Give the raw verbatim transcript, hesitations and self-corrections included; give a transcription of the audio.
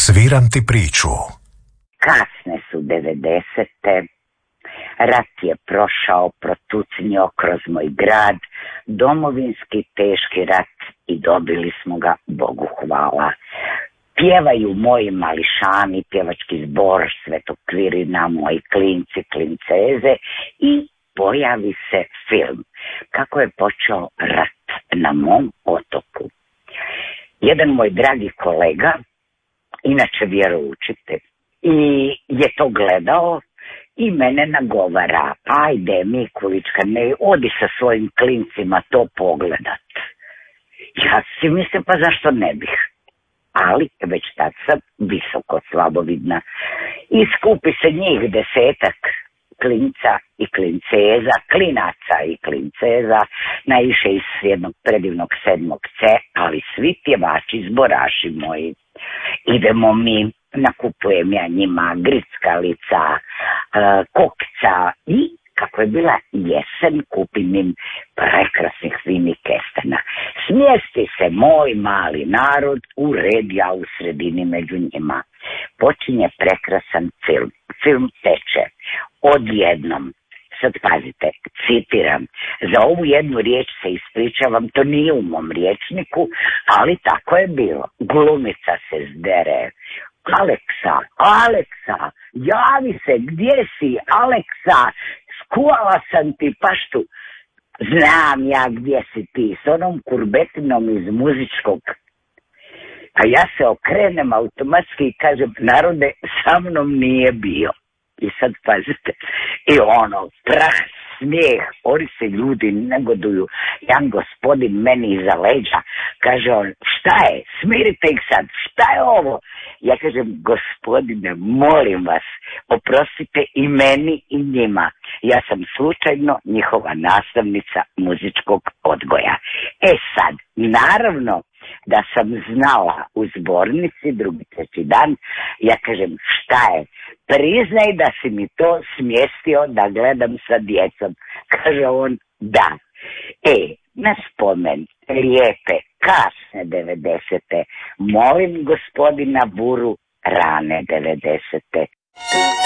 Sviram ti priču. Kasne su devedesete, rat je prošao, protucnio kroz moj grad, domovinski teški rat i dobili smo ga, Bogu hvala. Pjevaju moji mališani, pjevački zbor Svetog Kvirina, moji klinci, klinceze i pojavi se film kako je počeo rat na mom otoku. Jedan moj dragi kolega, inače vjeroučitelj, i je to gledao i mene nagovara, ajde Mikulička, ne odi sa svojim klincima to pogledat. Ja si mislim, pa zašto ne bih? Ali već tad sam visoko slabovidna i skupi se njih desetak klinca i klinceza, klinaca i klinceza, najviše iz jednog predivnog sedmog C, ali svi pjevači, zboraši moji. Idemo mi, nakupujem ja njima grickalica, kokca i kako je bila jesen, kupim im prekrasnih finih kestena. Smjesti se moj mali narod u red, ja u sredini među njima. Počinje prekrasan film. Film teče odjednom. Sad pazite, citiram, za ovu jednu riječ se ispričavam, to nije u mom riječniku, ali tako je bilo. Glumica se zdere. Aleksa, Aleksa, javi se, gdje si, Aleksa, skuvala sam ti paštu. Znam ja gdje si ti, s onom kurbetinom iz muzičkog. A ja se okrenem automatski i kažem, narode, sa mnom nije bio. I sad pazite, i ono, prah, smijeh, oni se ljudi negoduju. Jedan gospodin meni iza leđa, kaže on, šta je, smirite ih sad, šta je ovo? Ja kažem, gospodine, molim vas, oprostite i meni i njima. Ja sam slučajno njihova nastavnica muzičkog odgoja. E sad, naravno da sam znala u zbornici drugi treći dan, ja kažem, šta je? Priznaj da si mi to smjestio da gledam sa djecom. Kaže on, da. E, na spomen lijepe, kasne devedesete, molim gospodina Buru, rane devedesete.